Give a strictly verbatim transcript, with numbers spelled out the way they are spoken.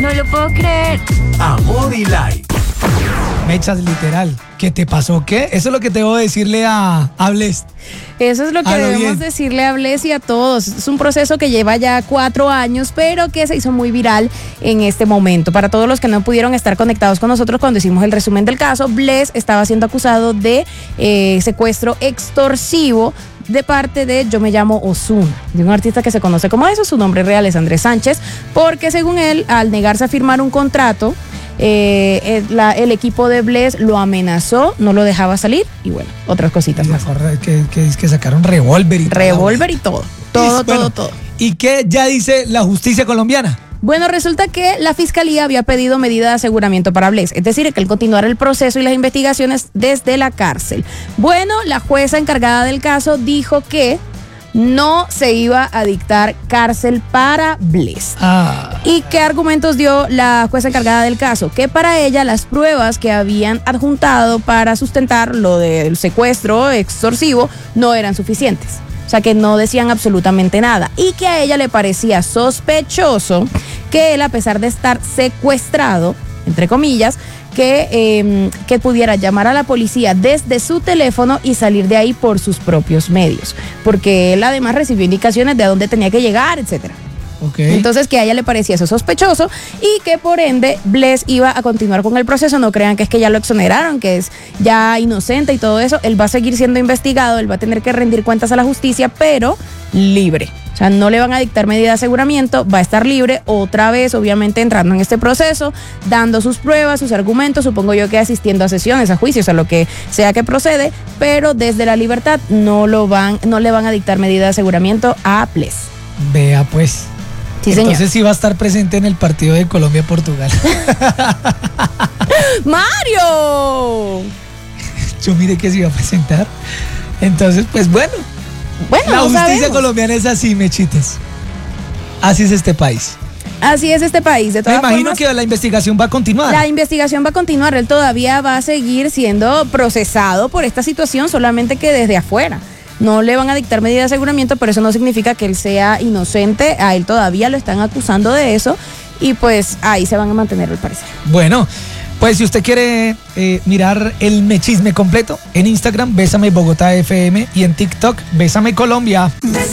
No lo puedo creer. Amor y Light. Mechas, literal. ¿Qué te pasó? ¿Qué? Eso es lo que debo decirle a, a Bless. Eso es lo que A lo debemos bien. decirle a Bless y a todos. Es un proceso que lleva ya cuatro años, pero que se hizo muy viral en este momento. Para todos los que no pudieron estar conectados con nosotros cuando hicimos el resumen del caso, Bless estaba siendo acusado de eh, secuestro extorsivo de parte de Yo Me Llamo Ozuna, de un artista que se conoce como eso. Su nombre real es Andrés Sánchez, porque según él, al negarse a firmar un contrato, Eh, el, la, el equipo de Bless lo amenazó, no lo dejaba salir y bueno, otras cositas Me más. acuerdo que, que, que sacaron revólver y todo. Revólver y todo, todo, Y, bueno, todo, todo. ¿Y qué ya dice la justicia colombiana? Bueno, resulta que la fiscalía había pedido medida de aseguramiento para Bless, es decir, que él continuara el proceso y las investigaciones desde la cárcel. Bueno, la jueza encargada del caso dijo que no se iba a dictar cárcel para Bless. Ah, ¿Y qué argumentos dio la jueza encargada del caso? Que para ella las pruebas que habían adjuntado para sustentar lo del secuestro extorsivo no eran suficientes. O sea, que no decían absolutamente nada. Y que a ella le parecía sospechoso que él, a pesar de estar secuestrado, entre comillas, que, eh, que pudiera llamar a la policía desde su teléfono y salir de ahí por sus propios medios. Porque él además recibió indicaciones de a dónde tenía que llegar, etcétera. ok. Entonces, que a ella le parecía eso sospechoso y que por ende Bless iba a continuar con el proceso. No crean que es que ya lo exoneraron, que es ya inocente y todo eso. Él va a seguir siendo investigado, él va a tener que rendir cuentas a la justicia, pero libre. O sea, no le van a dictar medida de aseguramiento, va a estar libre otra vez, obviamente entrando en este proceso, dando sus pruebas, sus argumentos, supongo yo que asistiendo a sesiones, a juicios, a lo que sea que procede, pero desde la libertad no lo van, no le van a dictar medida de aseguramiento a Bless. Vea pues. Sí, señor. Entonces sí va a estar presente en el partido de Colombia-Portugal. ¡Mario! Yo mire que se iba a presentar. Entonces, pues bueno. Bueno, La no justicia sabemos. colombiana es así, mechitas. Así es este país. Así es este país. De Me todas imagino formas, que la investigación va a continuar. la investigación va a continuar. Él todavía va a seguir siendo procesado por esta situación, solamente que desde afuera. No le van a dictar medida de aseguramiento, pero eso no significa que él sea inocente. A él todavía lo están acusando de eso y pues ahí se van a mantener al parecer. Bueno, pues si usted quiere eh, mirar el mechisme completo, en Instagram, Bésame Bogotá F M, y en TikTok, Bésame Colombia.